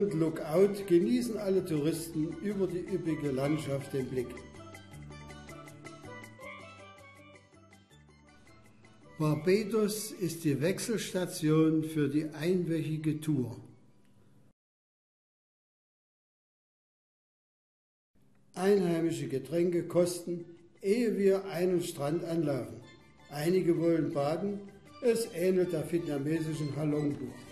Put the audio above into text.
Und Lookout genießen alle Touristen über die üppige Landschaft den Blick. Barbados ist die Wechselstation für die einwöchige Tour. Einheimische Getränke kosten, ehe wir einen Strand anlaufen. Einige wollen baden, es ähnelt der vietnamesischen Halong Bay.